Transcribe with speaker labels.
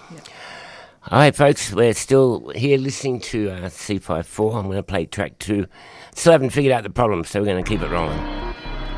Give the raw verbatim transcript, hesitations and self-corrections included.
Speaker 1: Yep.
Speaker 2: All right, folks, we're still here listening to uh, C five four. I'm going to play track two. Still haven't figured out the problem, so we're going to keep it rolling.